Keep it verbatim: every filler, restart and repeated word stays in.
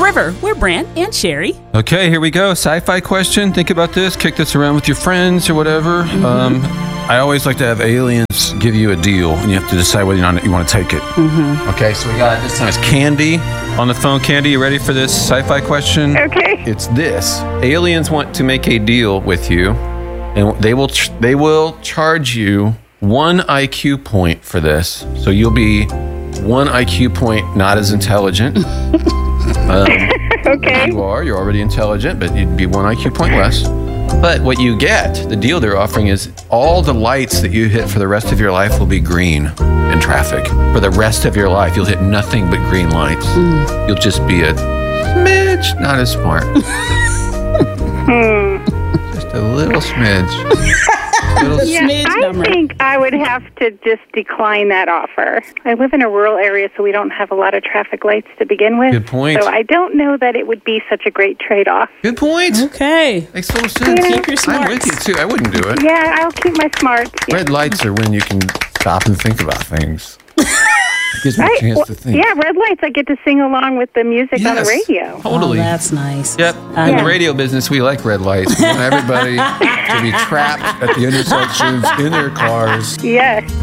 River. We're Brant and Sherry. Okay, here we go. Sci-fi question. Think about this. Kick this around with your friends or whatever. Mm-hmm. Um, I always like to have aliens give you a deal, and you have to decide whether or not you want to take it. Mm-hmm. Okay, so we got, this time it's Candy on the phone. Candy, you ready for this sci-fi question? Okay. It's this. Aliens want to make a deal with you, and they will ch- they will charge you one I Q point for this. So you'll be one I Q point not as intelligent. um, okay. You are. You're already intelligent, but you'd be one I Q point less. But what you get, the deal they're offering is all the lights that you hit for the rest of your life will be green in traffic. For the rest of your life, you'll hit nothing but green lights. Mm. You'll just be a smidge not as smart. Just a little smidge. Little yeah, smidge I number. think I would have to just decline that offer. I live in a rural area, so we don't have a lot of traffic lights to begin with. Good point. So I don't know that it would be such a great trade-off. Good point. Okay. Makes total sense. Yeah. Keep your smarts. I'm with you, too. I wouldn't do it. Yeah, I'll keep my smarts. Yeah. Red lights are when you can stop and think about things. It gives me Right. a chance Well, to think. yeah, red lights. I get to sing along with the music on the Yes. radio. Totally. Oh, that's nice. Yep. Uh, In Yeah. the radio business, we like red lights. We want everybody to be trapped at the intersections in their cars. Yes.